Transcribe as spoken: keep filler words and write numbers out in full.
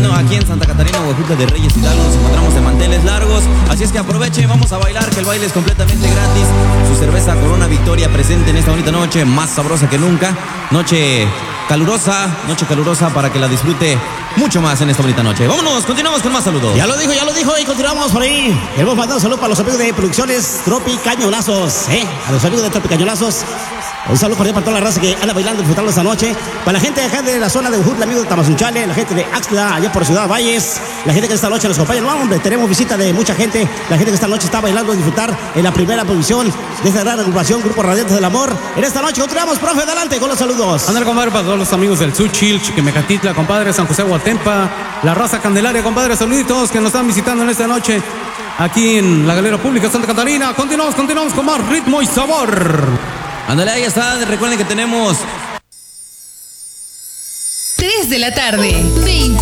bailando aquí en Santa Catarina, Huejutla de Reyes Hidalgo. Nos encontramos de manteles largos, así es que aprovechen, vamos a bailar, que el baile es completamente gratis. Su cerveza Corona Victoria presente en esta bonita noche, más sabrosa que nunca. Noche calurosa, noche calurosa para que la disfrute mucho más en esta bonita noche. Vámonos, continuamos con más saludos. Ya lo dijo, ya lo dijo y continuamos por ahí. Queremos mandar un saludo para los amigos de Producciones Tropicañolazos, ¿eh? A los amigos de Tropicañolazos. Un saludo cordial para toda la raza que anda bailando y disfrutando esta noche. Para la gente de acá de la zona de Huejutla, amigos de Tamazunchale, la gente de Axtla, allá por Ciudad Valles, la gente que esta noche nos acompaña. No, hombre, tenemos visita de mucha gente. La gente que esta noche está bailando y disfrutar en la primera posición de esta gran agrupación, Grupo Radiantes del Amor. En esta noche continuamos, profe, adelante con los saludos. Andar, compadre, para todos los amigos del Suchil, Chiquimecatitla, compadre, San José Guatempa, la raza Candelaria, compadre, saluditos que nos están visitando en esta noche aquí en la Galera Pública Santa Catarina. Continuamos, continuamos con más ritmo y sabor. Ándale, ahí está. Recuerden que tenemos tres de la tarde, veinte